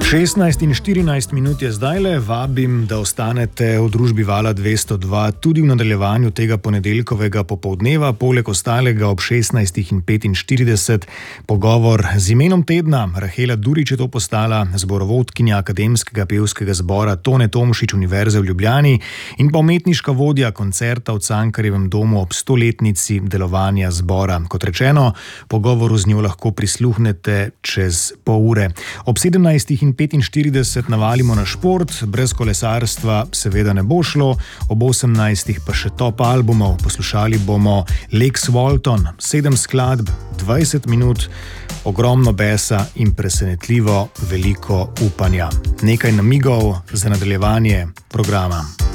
16 in 14 minut je zdajle, vabim, da ostanete v družbi Vala 202 tudi v nadaljevanju tega ponedeljkovega popoldneva, poleg ostalega ob 16 in 45 pogovor z imenom tedna. Rahela Durič je to postala, zborovodkinja Akademskega pevskega zbora Tone Tomšič Univerze v Ljubljani in pa umetniška vodja koncerta v Cankarjevem domu ob 100-letnici delovanja zbora. Kot rečeno, pogovoru z njo lahko prisluhnete čez pol ure. Ob 17 in 45 navalimo na šport, brez kolesarstva seveda ne bo šlo, ob 18 pa še top albumov. Poslušali bomo Lex Walton, 7 skladb, 20 minut, ogromno besa in presenetljivo veliko upanja. Nekaj namigov za nadaljevanje programa.